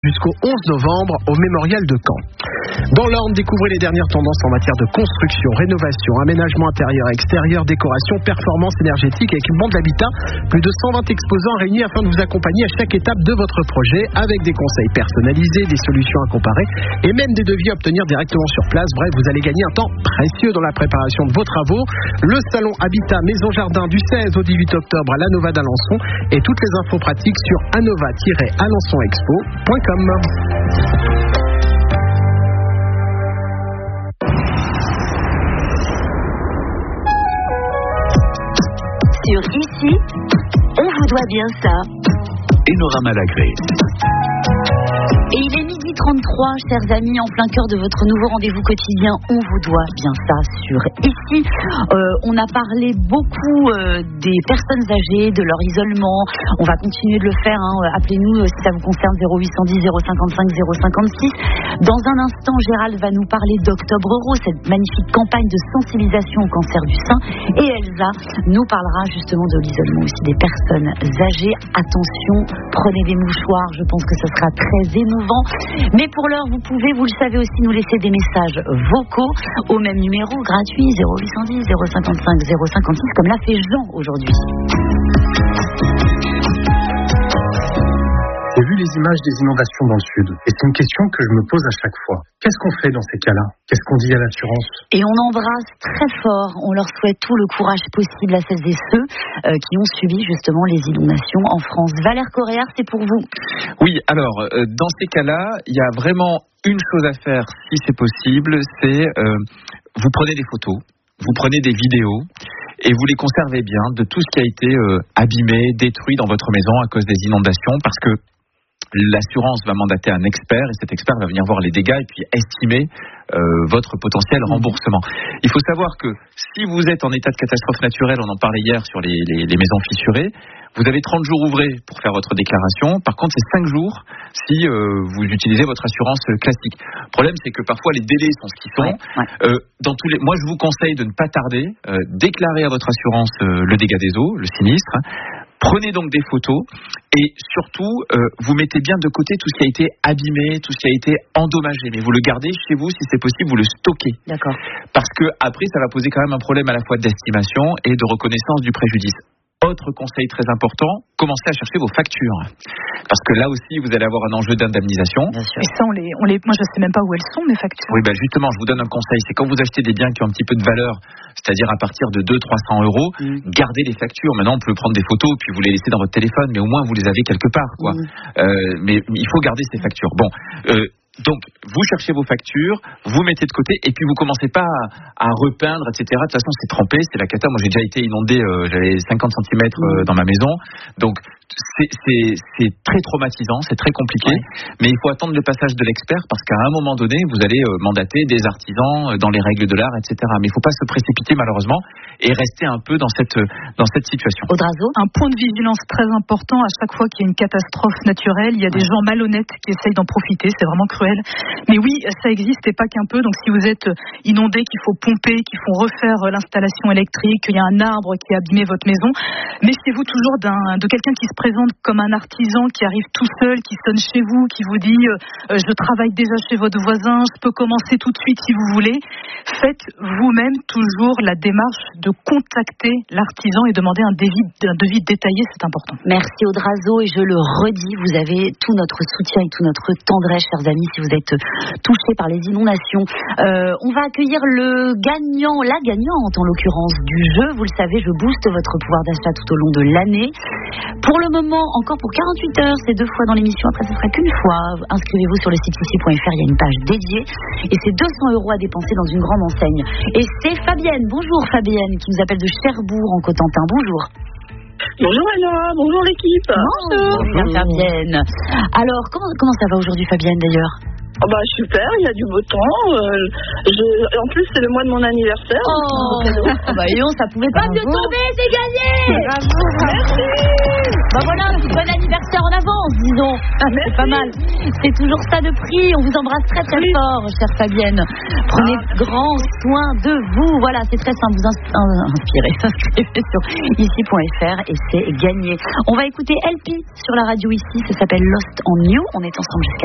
jusqu'au 11 novembre au Mémorial de Caen. Dans l'Orne, découvrez les dernières tendances en matière de construction, rénovation, aménagement intérieur et extérieur, décoration, performance énergétique et équipement de l'habitat. Plus de 120 exposants réunis afin de vous accompagner à chaque étape de votre projet avec des conseils personnalisés, des solutions à comparer et même des devis à obtenir directement sur place. Bref, vous allez gagner un temps précieux dans la préparation de vos travaux. Le salon Habitat Maison Jardin du 16 au 18 octobre à l'Anova d'Alençon et toutes les infos pratiques sur anova-alençonexpo.com. Sur Ici, on vous doit bien ça. Enora Malagré. Et il est 12h33, chers amis, en plein cœur de votre nouveau rendez-vous quotidien. On vous doit bien ça sur Ici. On a parlé beaucoup des personnes âgées, de leur isolement. On va continuer de le faire. Appelez-nous si ça vous concerne, 0810 055 056. Dans un instant, Gérald va nous parler d'Octobre Rose, cette magnifique campagne de sensibilisation au cancer du sein. Et Elsa nous parlera justement de l'isolement aussi des personnes âgées. Attention, prenez des mouchoirs. Je pense que ce sera très émouvant. Mais pour l'heure, vous pouvez, vous le savez aussi, nous laisser des messages vocaux au même numéro gratuit 0810 055 056 comme l'a fait Jean aujourd'hui. J'ai vu les images des inondations dans le sud et c'est une question que je me pose à chaque fois. Qu'est-ce qu'on fait dans ces cas-là ? Qu'est-ce qu'on dit à l'assurance ? Et on embrasse très fort, on leur souhaite tout le courage possible à celles et ceux qui ont subi justement les inondations en France. Valère Coréard, c'est pour vous. Oui, alors, dans ces cas-là, il y a vraiment une chose à faire, si c'est possible, c'est vous prenez des photos, vous prenez des vidéos et vous les conservez bien de tout ce qui a été abîmé, détruit dans votre maison à cause des inondations, parce que l'assurance va mandater un expert et cet expert va venir voir les dégâts et puis estimer votre potentiel remboursement. Il faut savoir que si vous êtes en état de catastrophe naturelle, on en parlait hier sur les maisons fissurées, vous avez 30 jours ouvrés pour faire votre déclaration. Par contre, c'est 5 jours si vous utilisez votre assurance classique. Le problème, c'est que parfois les délais sont ce qu'ils sont. Moi, je vous conseille de ne pas tarder, déclarer à votre assurance le dégât des eaux, le sinistre. Prenez donc des photos et surtout, vous mettez bien de côté tout ce qui a été abîmé, tout ce qui a été endommagé. Mais vous le gardez chez vous, si c'est possible, vous le stockez. D'accord. Parce que après, ça va poser quand même un problème à la fois d'estimation et de reconnaissance du préjudice. Autre conseil très important, commencez à chercher vos factures. Parce que là aussi, vous allez avoir un enjeu d'indemnisation. Bien sûr. Et ça, moi, je ne sais même pas où elles sont, mes factures. Oui, justement, je vous donne un conseil. C'est quand vous achetez des biens qui ont un petit peu de valeur, c'est-à-dire à partir de 200-300 euros, gardez les factures. Maintenant, on peut prendre des photos, puis vous les laissez dans votre téléphone, mais au moins, vous les avez quelque part, quoi. Mais il faut garder ces factures. Bon, donc, vous cherchez vos factures, vous mettez de côté, et puis vous commencez pas à repeindre, etc. De toute façon, c'est trempé, c'est la cata. Moi, j'ai déjà été inondé, j'avais 50 cm dans ma maison. Donc, c'est très traumatisant, c'est très compliqué, mais il faut attendre le passage de l'expert parce qu'à un moment donné, vous allez mandater des artisans dans les règles de l'art, etc. Mais il ne faut pas se précipiter malheureusement et rester un peu dans cette situation. Audrazo, un point de vigilance très important à chaque fois qu'il y a une catastrophe naturelle, il y a des gens malhonnêtes qui essayent d'en profiter, c'est vraiment cruel. Mais oui, ça existe et pas qu'un peu. Donc si vous êtes inondé, qu'il faut pomper, qu'il faut refaire l'installation électrique, qu'il y a un arbre qui a abîmé votre maison, méfiez-vous toujours de quelqu'un qui se présente comme un artisan qui arrive tout seul, qui sonne chez vous, qui vous dit je travaille déjà chez votre voisin, je peux commencer tout de suite si vous voulez. Faites vous-même toujours la démarche de contacter l'artisan et demander un devis détaillé, c'est important. Merci Audrazo, et je le redis, vous avez tout notre soutien et tout notre tendresse, chers amis, si vous êtes touchés par les inondations. On va accueillir la gagnante en l'occurrence du jeu. Vous le savez, je booste votre pouvoir d'achat tout au long de l'année. Pour le moment, encore pour 48 heures, c'est 2 fois dans l'émission, après ce sera qu'une fois. Inscrivez-vous sur le site ici.fr, il y a une page dédiée et c'est 200 € à dépenser dans une grande enseigne. Et c'est Fabienne, bonjour Fabienne, qui nous appelle de Cherbourg en Cotentin, bonjour. Bonjour Anna, bonjour l'équipe. Bonjour Fabienne. Alors, comment ça va aujourd'hui Fabienne d'ailleurs ? Super, il y a du beau temps. En plus, c'est le mois de mon anniversaire. Ça pouvait pas mieux tomber, c'est gagné. Bravo, merci. Voilà, un petit bon anniversaire en avance, disons. C'est pas mal. C'est toujours ça de prix. On vous embrasse très très fort, chère Fabienne. Prenez grand soin de vous. Voilà, c'est très simple. Vous inscrivez sur ici.fr et c'est gagné. On va écouter LP sur la radio ici. Ça s'appelle Lost on You. On est ensemble jusqu'à